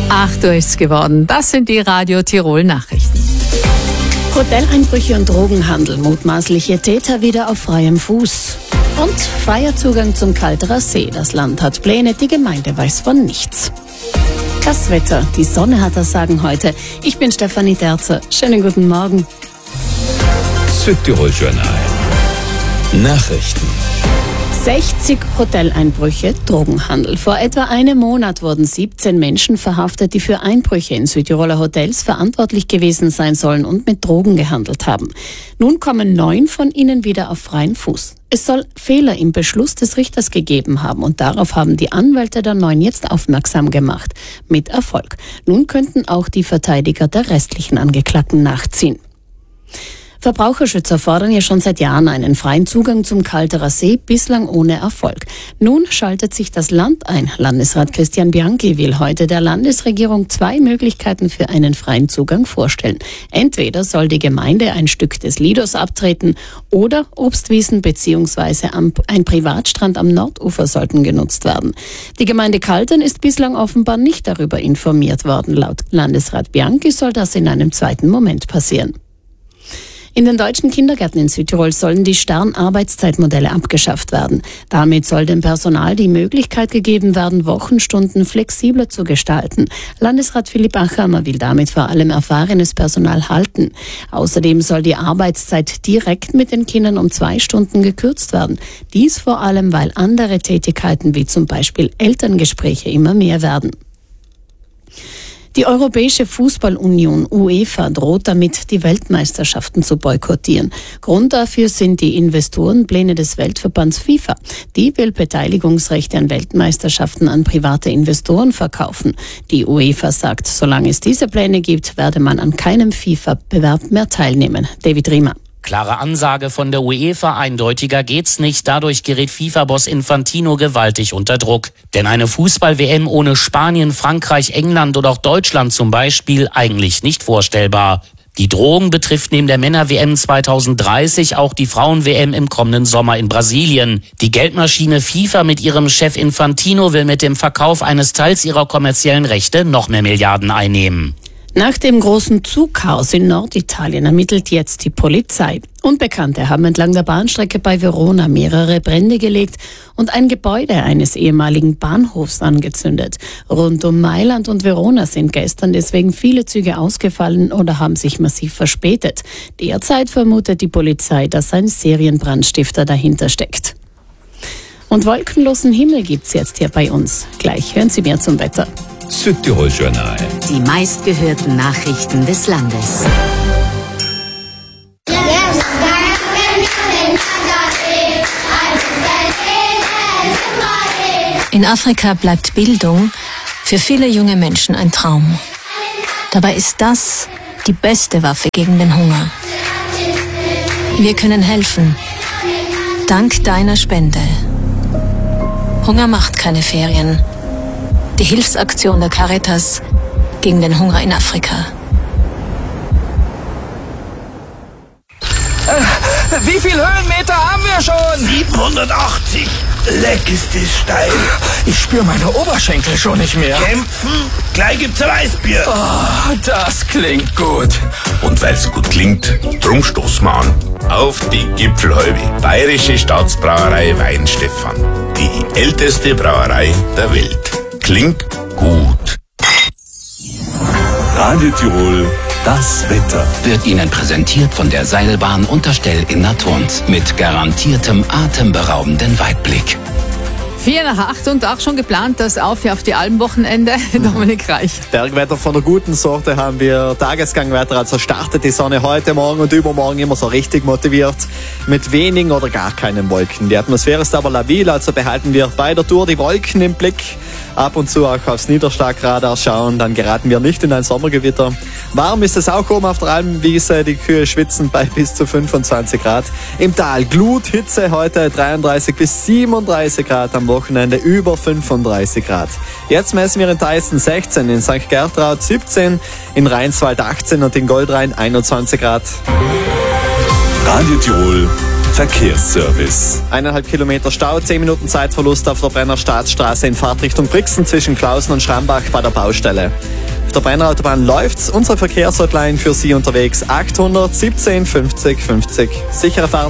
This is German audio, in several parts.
8 Uhr ist es geworden. Das sind die Radio Tirol Nachrichten. Hoteleinbrüche und Drogenhandel, mutmaßliche Täter wieder auf freiem Fuß. Und freier Zugang zum Kalterer See. Das Land hat Pläne, die Gemeinde weiß von nichts. Das Wetter, die Sonne hat das Sagen heute. Ich bin Stefanie Terzer. Schönen guten Morgen. Südtirol Journal. Nachrichten. 60 Hoteleinbrüche, Drogenhandel. Vor etwa einem Monat wurden 17 Menschen verhaftet, die für Einbrüche in Südtiroler Hotels verantwortlich gewesen sein sollen und mit Drogen gehandelt haben. Nun kommen 9 von ihnen wieder auf freien Fuß. Es soll Fehler im Beschluss des Richters gegeben haben und darauf haben die Anwälte der 9 jetzt aufmerksam gemacht. Mit Erfolg. Nun könnten auch die Verteidiger der restlichen Angeklagten nachziehen. Verbraucherschützer fordern ja schon seit Jahren einen freien Zugang zum Kalterer See, bislang ohne Erfolg. Nun schaltet sich das Land ein. Landesrat Christian Bianchi will heute der Landesregierung 2 Möglichkeiten für einen freien Zugang vorstellen. Entweder soll die Gemeinde ein Stück des Lidos abtreten oder Obstwiesen bzw. ein Privatstrand am Nordufer sollten genutzt werden. Die Gemeinde Kaltern ist bislang offenbar nicht darüber informiert worden. Laut Landesrat Bianchi soll das in einem zweiten Moment passieren. In den deutschen Kindergärten in Südtirol sollen die Stern-Arbeitszeitmodelle abgeschafft werden. Damit soll dem Personal die Möglichkeit gegeben werden, Wochenstunden flexibler zu gestalten. Landesrat Philipp Achammer will damit vor allem erfahrenes Personal halten. Außerdem soll die Arbeitszeit direkt mit den Kindern um 2 Stunden gekürzt werden. Dies vor allem, weil andere Tätigkeiten wie zum Beispiel Elterngespräche immer mehr werden. Die Europäische Fußballunion UEFA droht damit, die Weltmeisterschaften zu boykottieren. Grund dafür sind die Investorenpläne des Weltverbands FIFA. Die will Beteiligungsrechte an Weltmeisterschaften an private Investoren verkaufen. Die UEFA sagt, solange es diese Pläne gibt, werde man an keinem FIFA-Bewerb mehr teilnehmen. David Riemer. Klare Ansage von der UEFA, eindeutiger geht's nicht. Dadurch gerät FIFA-Boss Infantino gewaltig unter Druck. Denn eine Fußball-WM ohne Spanien, Frankreich, England oder auch Deutschland zum Beispiel eigentlich nicht vorstellbar. Die Drohung betrifft neben der Männer-WM 2030 auch die Frauen-WM im kommenden Sommer in Brasilien. Die Geldmaschine FIFA mit ihrem Chef Infantino will mit dem Verkauf eines Teils ihrer kommerziellen Rechte noch mehr Milliarden einnehmen. Nach dem großen Zugchaos in Norditalien ermittelt jetzt die Polizei. Unbekannte haben entlang der Bahnstrecke bei Verona mehrere Brände gelegt und ein Gebäude eines ehemaligen Bahnhofs angezündet. Rund um Mailand und Verona sind gestern deswegen viele Züge ausgefallen oder haben sich massiv verspätet. Derzeit vermutet die Polizei, dass ein Serienbrandstifter dahinter steckt. Und wolkenlosen Himmel gibt's jetzt hier bei uns. Gleich hören Sie mehr zum Wetter. Südtirol Journal. Die meistgehörten Nachrichten des Landes. In Afrika bleibt Bildung für viele junge Menschen ein Traum. Dabei ist das die beste Waffe gegen den Hunger. Wir können helfen. Dank deiner Spende. Hunger macht keine Ferien. Die Hilfsaktion der Caritas gegen den Hunger in Afrika. Wie viel Höhenmeter haben wir schon? 780. Leck ist das steil. Ich spüre meine Oberschenkel schon nicht mehr. Kämpfen? Gleich gibt's ein Weißbier. Oh, das klingt gut. Und weil's gut klingt, drum stoßen wir an. Auf die Gipfelhalbe. Bayerische Staatsbrauerei Weinstefan. Die älteste Brauerei der Welt. Klingt gut. Radio Tirol, das Wetter. Wird Ihnen präsentiert von der Seilbahn Unterstell in Natorns mit garantiertem atemberaubenden Weitblick. 7:04 und auch schon geplant das Auf auf die Almwochenende. Dominik Reich. Bergwetter von der guten Sorte haben wir. Tagesgangwetter, also startet die Sonne heute, morgen und übermorgen immer so richtig motiviert. Mit wenigen oder gar keinen Wolken. Die Atmosphäre ist aber labil, also behalten wir bei der Tour die Wolken im Blick. Ab und zu auch aufs Niederschlagradar schauen, dann geraten wir nicht in ein Sommergewitter. Warm ist es auch oben auf der Almwiese, die Kühe schwitzen bei bis zu 25 Grad. Im Tal Gluthitze heute 33 bis 37 Grad, am Wochenende über 35 Grad. Jetzt messen wir in Theißen 16, in St. Gertraud 17, in Rheinswald 18 und in Goldrhein 21 Grad. Radio Tirol, Verkehrsservice. 1,5 Kilometer Stau, 10 Minuten Zeitverlust auf der Brenner Staatsstraße in Fahrtrichtung Brixen zwischen Klausen und Schrambach bei der Baustelle. Auf der Brenner Autobahn läuft's. Unsere Verkehrshotline für Sie unterwegs 800 17 50 50. Sichere Fahrt.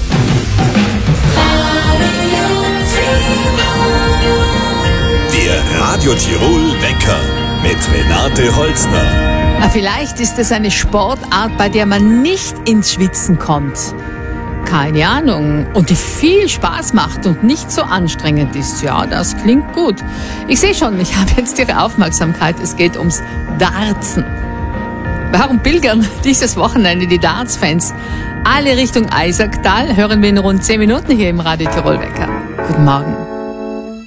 Der Radio Tirol Wecker mit Renate Holzner. Vielleicht ist es eine Sportart, bei der man nicht ins Schwitzen kommt. Keine Ahnung. Und die viel Spaß macht und nicht so anstrengend ist. Ja, das klingt gut. Ich sehe schon, ich habe jetzt Ihre Aufmerksamkeit. Es geht ums Dartsen. Warum pilgern dieses Wochenende die Darts-Fans alle Richtung Eisacktal? Hören wir in rund 10 Minuten hier im Radio Tirol Wecker. Guten Morgen.